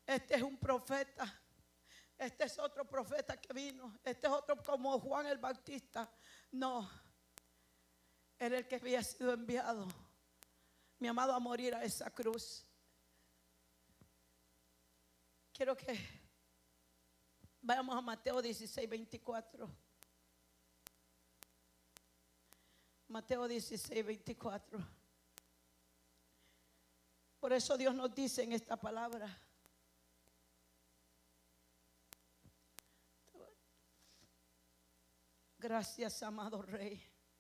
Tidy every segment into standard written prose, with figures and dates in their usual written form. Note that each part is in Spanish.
Este es un profeta. Este es otro profeta que vino. Este es otro como Juan el Bautista. No, era el que había sido enviado, mi amado, a morir a esa cruz. Quiero que vayamos a Mateo 16, 24. Mateo 16, 24. Por eso Dios nos dice en esta palabra: gracias, amado Rey.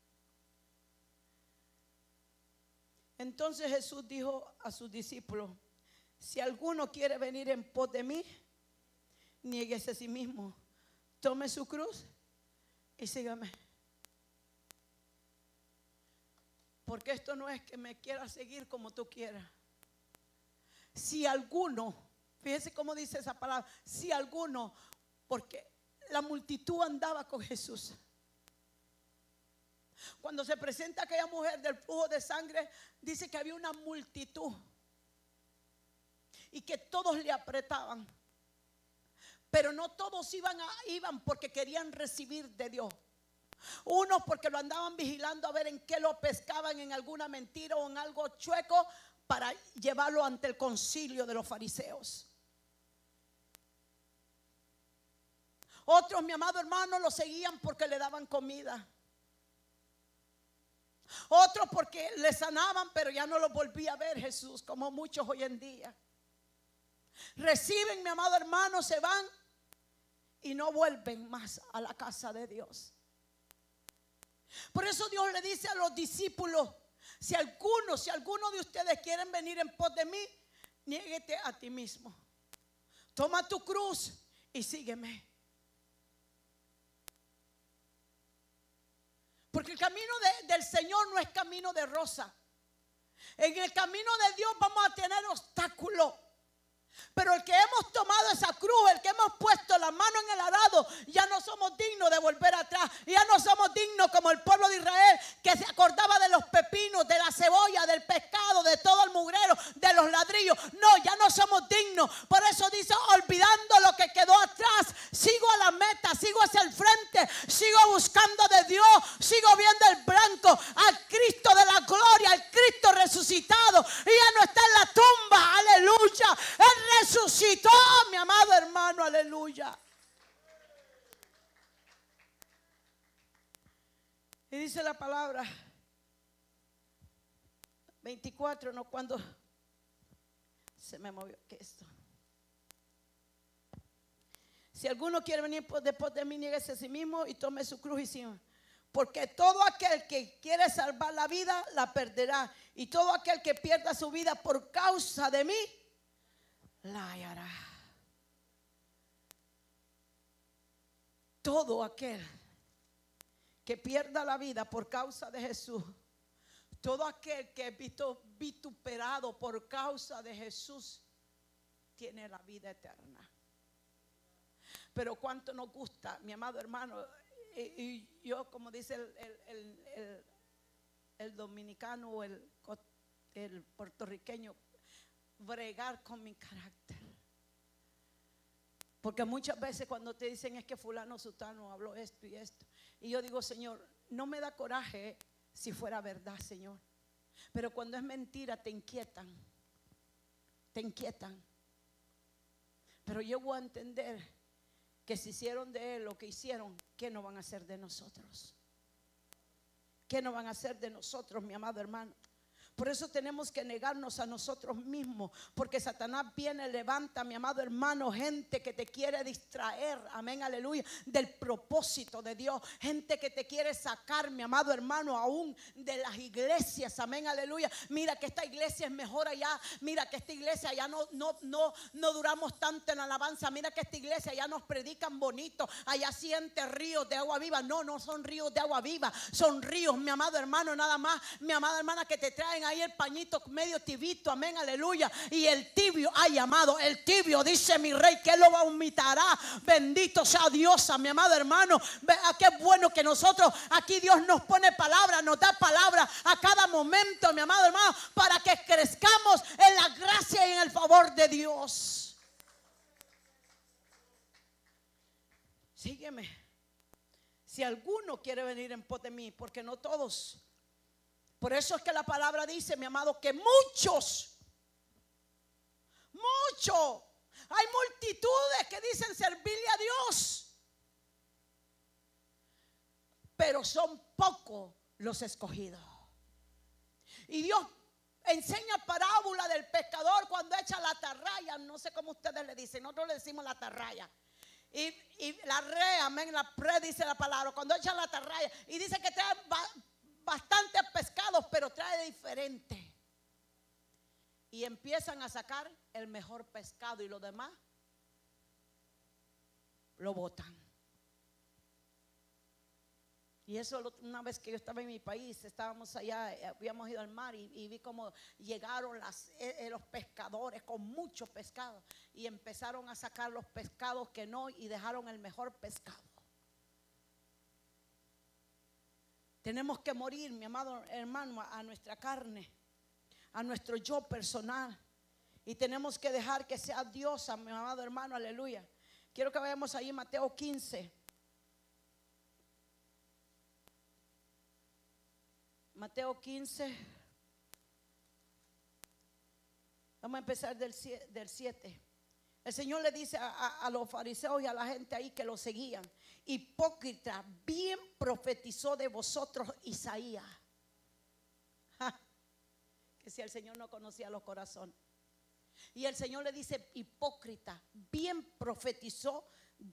Entonces Jesús dijo a sus discípulos: si alguno quiere venir en pos de mí, niéguese a sí mismo, tome su cruz y sígame. Porque esto no es que me quiera seguir como tú quieras. Si alguno, fíjese cómo dice esa palabra, si alguno, porque la multitud andaba con Jesús. Cuando se presenta aquella mujer del flujo de sangre, dice que había una multitud y que todos le apretaban, pero no todos iban porque querían recibir de Dios. Unos porque lo andaban vigilando a ver en qué lo pescaban, en alguna mentira o en algo chueco, para llevarlo ante el concilio de los fariseos. Otros, mi amado hermano, lo seguían porque le daban comida. Otros porque le sanaban, pero ya no lo volvía a ver Jesús, como muchos hoy en día. Reciben, mi amado hermano, se van y no vuelven más a la casa de Dios. Por eso Dios le dice a los discípulos: si alguno de ustedes quieren venir en pos de mí, niéguete a ti mismo, toma tu cruz y sígueme. Porque el camino del Señor no es camino de rosa. En el camino de Dios vamos a tener obstáculos. Pero el que hemos tomado esa cruz, el que hemos puesto la mano en el arado, ya no somos dignos de volver atrás. Ya no somos dignos como el pueblo de Israel, que se acordaba de los pepinos, de la cebolla, del pescado, de todo el mugrero, de los ladrillos. No, ya no somos dignos. Por eso dice: olvidando lo que quedó atrás, sigo a la meta, sigo hacia el frente, sigo buscando de Dios, sigo viendo el blanco, al Cristo de la gloria, al Cristo resucitado. Y ya no está en la tumba, aleluya. Él resucitó, mi amado hermano, aleluya. Y dice la palabra 24, no, cuando se me movió que esto. Si alguno quiere venir después de mí, niéguese a sí mismo y tome su cruz y sígame. Porque todo aquel que quiere salvar la vida, la perderá. Y todo aquel que pierda su vida por causa de mí, la hallará. Todo aquel que pierda la vida por causa de Jesús, todo aquel que es vituperado por causa de Jesús, tiene la vida eterna. Pero cuánto nos gusta, mi amado hermano, y yo, como dice el dominicano o el puertorriqueño, bregar con mi carácter. Porque muchas veces cuando te dicen es que fulano sutano habló esto y esto, y yo digo: Señor, no me da coraje si fuera verdad, Señor, pero cuando es mentira te inquietan. Pero yo voy a entender que si hicieron de él lo que hicieron, ¿qué no van a hacer de nosotros? ¿Qué no van a hacer de nosotros, mi amado hermano? Por eso tenemos que negarnos a nosotros mismos, porque Satanás viene, levanta, mi amado hermano, gente que te quiere distraer, amén, aleluya, del propósito de Dios. Gente que te quiere sacar, mi amado hermano, aún de las iglesias, amén, aleluya. Mira que esta iglesia es mejor allá, mira que esta iglesia allá no duramos tanto en alabanza, mira que esta iglesia allá nos predican bonito, allá siente ríos de agua viva. No son ríos de agua viva, son ríos, mi amado hermano, nada más, mi amada hermana, que te traen ahí el pañito medio tibito, amén, aleluya. Y el tibio, ay amado, el tibio, dice mi rey, que lo vomitará. Bendito sea Dios, mi amado hermano. Vea qué bueno que nosotros aquí Dios nos pone palabra, nos da palabra a cada momento, mi amado hermano, para que crezcamos en la gracia y en el favor de Dios. sígueme. Si alguno quiere venir en pos de mí, porque no todos. Por eso es que la palabra dice, mi amado, que muchos, hay multitudes que dicen servirle a Dios, pero son pocos los escogidos. Y Dios enseña parábola del pescador cuando echa la atarraya. No sé cómo ustedes le dicen, nosotros le decimos la atarraya. Y la rea, amén, la pre dice la palabra, cuando echa la atarraya. Y dice que trae bastantes pescados, pero trae diferente. Y empiezan a sacar el mejor pescado y lo demás lo botan. Y eso una vez que yo estaba en mi país, estábamos allá, habíamos ido al mar y vi cómo llegaron los pescadores con muchos pescados y empezaron a sacar los pescados que no y dejaron el mejor pescado. Tenemos que morir, mi amado hermano, a nuestra carne, a nuestro yo personal, y tenemos que dejar que sea Dios, mi amado hermano, aleluya. Quiero que vayamos ahí Mateo 15. Mateo 15. Vamos a empezar del 7. El Señor le dice a los fariseos y a la gente ahí que lo seguían: hipócrita, bien profetizó de vosotros Isaías. Que si el Señor no conocía los corazones. Y el Señor le dice: hipócrita, bien profetizó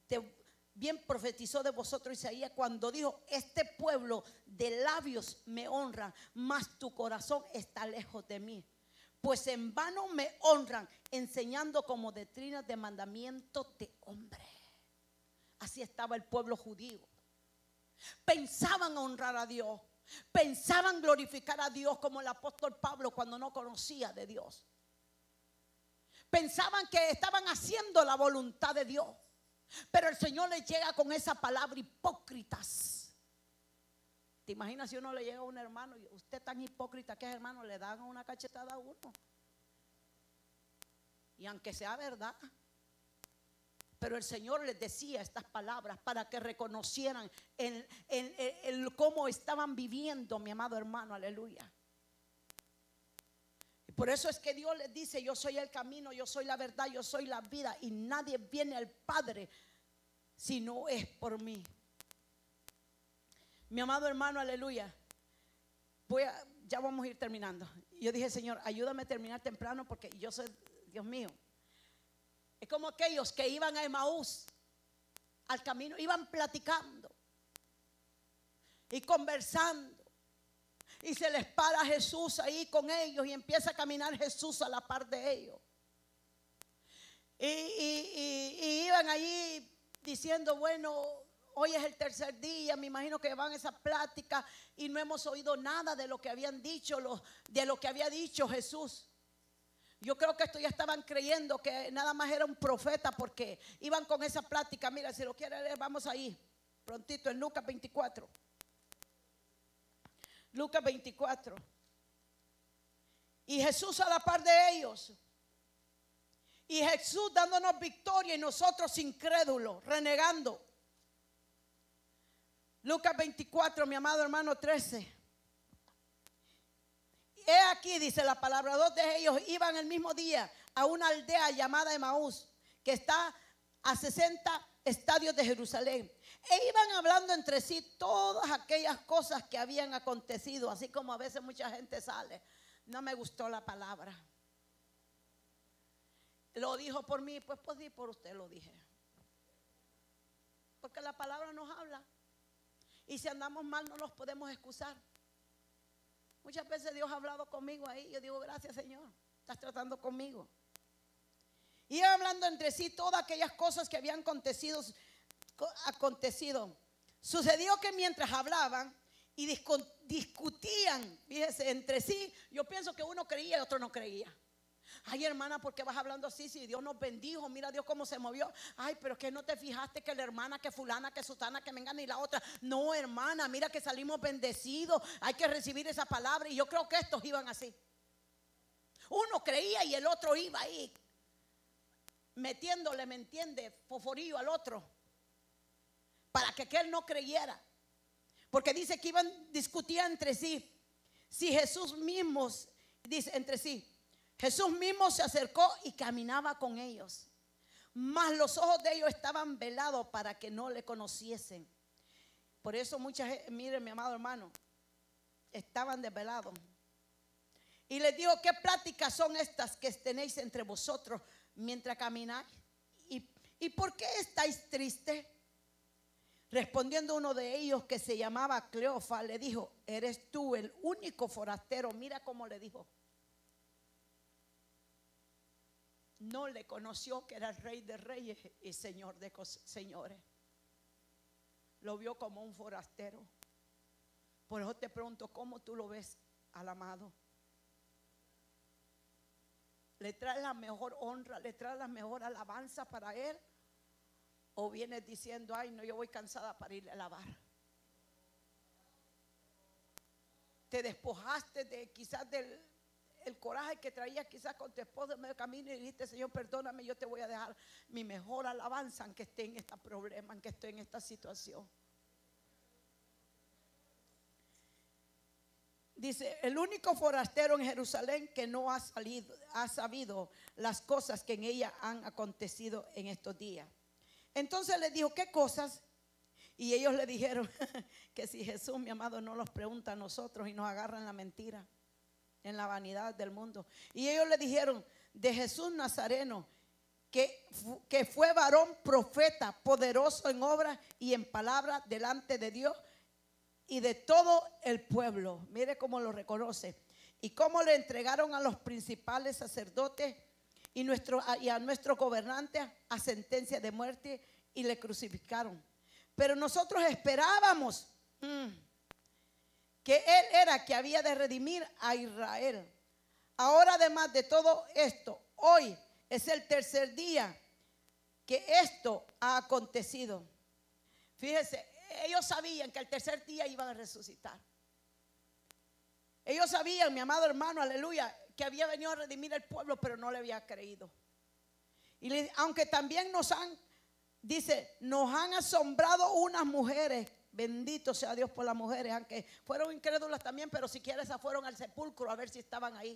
de vosotros Isaías cuando dijo: este pueblo de labios me honra, mas tu corazón está lejos de mí. Pues en vano me honran, enseñando como doctrinas de mandamientos de hombre. Así estaba el pueblo judío. Pensaban honrar a Dios, pensaban glorificar a Dios, como el apóstol Pablo cuando no conocía de Dios. Pensaban que estaban haciendo la voluntad de Dios. Pero el Señor les llega con esa palabra: hipócritas. ¿Te imaginas si uno le llega a un hermano y usted tan hipócrita que es, hermano? Le dan una cachetada a uno. Y aunque sea verdad, pero el Señor les decía estas palabras para que reconocieran el cómo estaban viviendo, mi amado hermano, aleluya. Y por eso es que Dios les dice: yo soy el camino, yo soy la verdad, yo soy la vida, y nadie viene al Padre si no es por mí. Mi amado hermano, aleluya. Ya vamos a ir terminando. Yo dije: Señor, ayúdame a terminar temprano, porque yo soy, Dios mío. Es como aquellos que iban a Emaús, al camino, iban platicando y conversando, y se les para Jesús ahí con ellos y empieza a caminar Jesús a la par de ellos. Y iban allí diciendo: bueno, hoy es el tercer día, me imagino que van a esa plática y no hemos oído nada de lo que habían dicho, de lo que había dicho Jesús. Yo creo que estos ya estaban creyendo que nada más era un profeta, porque iban con esa plática. Mira, si lo quiere leer, vamos ahí prontito en Lucas 24. Lucas 24. Y Jesús a la par de ellos. Y Jesús dándonos victoria y nosotros incrédulos, renegando. Lucas 24, mi amado hermano, 13. He aquí, dice la palabra, dos de ellos iban el mismo día a una aldea llamada Emaús, que está a 60 estadios de Jerusalén. E iban hablando entre sí todas aquellas cosas que habían acontecido. Así como a veces mucha gente sale: no me gustó la palabra, lo dijo por mí, pues sí, por usted lo dije. Porque la palabra nos habla, y si andamos mal no nos podemos excusar. Muchas veces Dios ha hablado conmigo ahí. Yo digo: gracias, Señor, estás tratando conmigo. Y hablando entre sí todas aquellas cosas que habían acontecido. Sucedió que mientras hablaban y discutían, fíjese, entre sí, yo pienso que uno creía y otro no creía. Ay, hermana, ¿por qué vas hablando así? Si Dios nos bendijo, mira Dios cómo se movió. Ay, pero que no te fijaste que la hermana, que fulana, que sutana, que mengana y la otra. No, hermana, mira que salimos bendecidos. Hay que recibir esa palabra. Y yo creo que estos iban así. Uno creía y el otro iba ahí metiéndole, ¿me entiende?, foforillo al otro. para que aquel no creyera. Porque dice que discutían entre sí. Si Jesús mismo, dice entre sí, Jesús mismo se acercó y caminaba con ellos, mas los ojos de ellos estaban velados para que no le conociesen. Por eso mucha gente, mire mi amado hermano, estaban desvelados. Y les dijo: ¿qué pláticas son estas que tenéis entre vosotros mientras camináis? ¿Y por qué estáis tristes? Respondiendo uno de ellos, que se llamaba Cleofas, le dijo: ¿eres tú el único forastero? Mira cómo le dijo. No le conoció que era el Rey de Reyes y Señor de señores. Lo vio como un forastero. Por eso te pregunto, ¿cómo tú lo ves al amado? ¿Le traes la mejor honra, le traes la mejor alabanza para él? ¿O vienes diciendo: ay, no, yo voy cansada para ir a alabar? Te despojaste de quizás del coraje que traías quizás con tu esposo en medio camino y dijiste: Señor, perdóname, yo te voy a dejar mi mejor alabanza aunque esté en este problema, aunque esté en esta situación. Dice: el único forastero en Jerusalén que no ha sabido las cosas que en ella han acontecido en estos días. Entonces les dijo: ¿qué cosas? Y ellos le dijeron que si Jesús, mi amado, no los pregunta a nosotros y nos agarra en la mentira, en la vanidad del mundo. Y ellos le dijeron: de Jesús Nazareno, que fue varón profeta, poderoso en obra y en palabra delante de Dios y de todo el pueblo. Mire cómo lo reconoce. Y cómo le entregaron a los principales sacerdotes y a nuestros gobernantes a sentencia de muerte y le crucificaron. Pero nosotros esperábamos que él era que había de redimir a Israel. Ahora, además de todo esto, hoy es el tercer día que esto ha acontecido. Fíjese, ellos sabían que el tercer día iban a resucitar. Ellos sabían, mi amado hermano, aleluya, que había venido a redimir el pueblo, pero no le había creído. Y aunque también nos han asombrado unas mujeres. Bendito sea Dios por las mujeres, aunque fueron incrédulas también, pero siquiera esas fueron al sepulcro a ver si estaban ahí.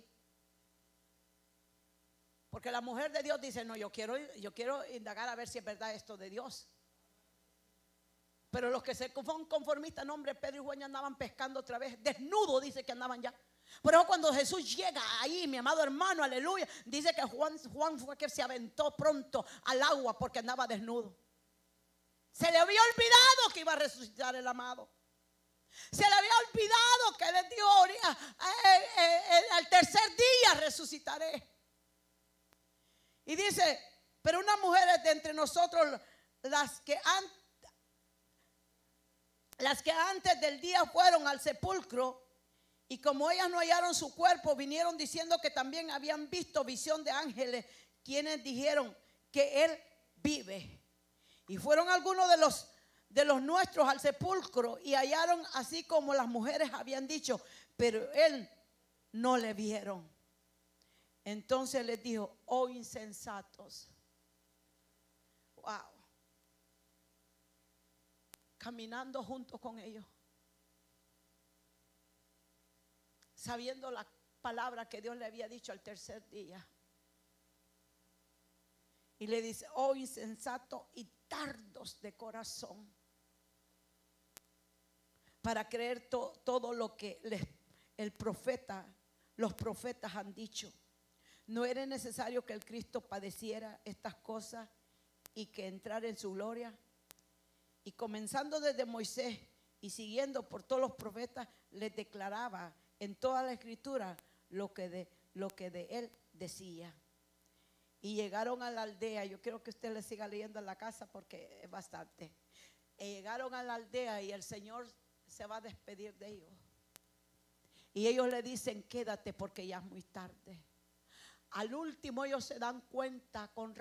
Porque la mujer de Dios dice: no, yo quiero indagar a ver si es verdad esto de Dios. Pero los que se fueron conformistas, no, hombre, Pedro y Juan ya andaban pescando otra vez, desnudos, dice que andaban ya. Por eso cuando Jesús llega ahí, mi amado hermano, aleluya, dice que Juan fue que se aventó pronto al agua porque andaba desnudo. Se le había olvidado que iba a resucitar el amado. Se le había olvidado que le dijo: al tercer día resucitaré. Y dice: pero unas mujeres de entre nosotros, las que antes del día fueron al sepulcro, y como ellas no hallaron su cuerpo, vinieron diciendo que también habían visto visión de ángeles, quienes dijeron que él vive. Y fueron algunos de los nuestros al sepulcro y hallaron así como las mujeres habían dicho, pero él no le vieron. Entonces les dijo: oh insensatos. Wow. Caminando junto con ellos, sabiendo la palabra que Dios le había dicho al tercer día. Y le dice: oh insensato y tardos de corazón, para creer todo lo que los profetas han dicho. ¿No era necesario que el Cristo padeciera estas cosas y que entrara en su gloria? Y comenzando desde Moisés y siguiendo por todos los profetas, les declaraba en toda la escritura lo que de él decía. Y llegaron a la aldea. Yo quiero que usted le siga leyendo en la casa porque es bastante. Llegaron a la aldea y el Señor se va a despedir de ellos. Y ellos le dicen: quédate porque ya es muy tarde. Al último ellos se dan cuenta con